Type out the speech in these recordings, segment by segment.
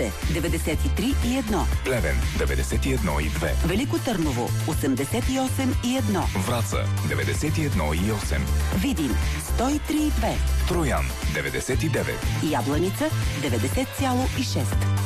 93,1. Плевен 91,2. Велико Търново 88,1. Враца 91,8. Видин 103,2. Троян 99. Ябланица 90,6.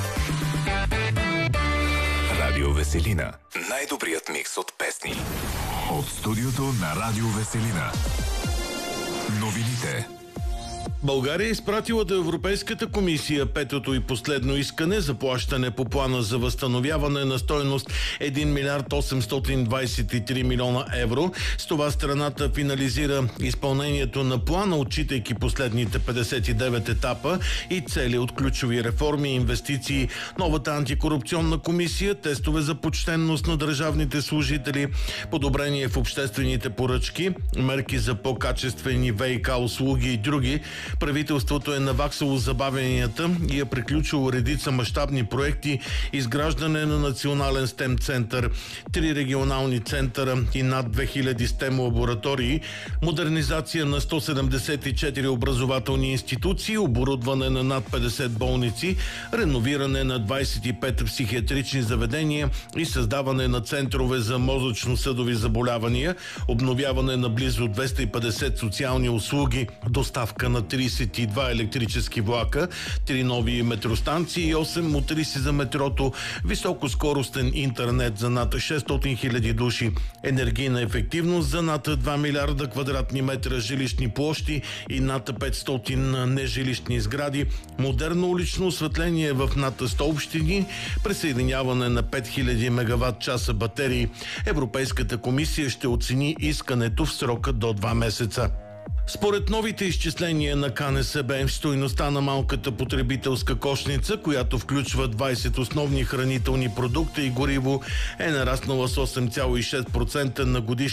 Радио Веселина. Най-добрият микс от песни. От студиото на Радио Веселина. Новините. България е изпратила до Европейската комисия петото и последно искане за плащане по плана за възстановяване на стойност 1 милиард 823 милиона евро. С това страната финализира изпълнението на плана, отчитайки последните 59 етапа и цели от ключови реформи и инвестиции. Новата антикорупционна комисия, тестове за почтенност на държавните служители, подобрение в обществените поръчки, мерки за по-качествени ВиК услуги и други. Правителството е наваксало забавянията и е приключило редица мащабни проекти: изграждане на национален STEM център, 3 регионални центъра и над 2000 STEM лаборатории, модернизация на 174 образователни институции, оборудване на над 50 болници, реновиране на 25 психиатрични заведения и създаване на центрове за мозъчно-съдови заболявания, обновяване на близо 250 социални услуги, доставка на 32 електрически влака, 3 нови метростанции и 8 мотриси за метрото, високоскоростен интернет за над 600 хиляди души, енергийна ефективност за над 2 милиарда квадратни метра жилищни площи и над 500 нежилищни сгради, модерно улично осветление в над 100 общини, присъединяване на 5000 мегаватт часа батерии. Европейската комисия ще оцени искането в срока до 2 месеца. Според новите изчисления на КНСБ, стойността на малката потребителска кошница, която включва 20 основни хранителни продукта и гориво, е нараснала с 8,6% на годишна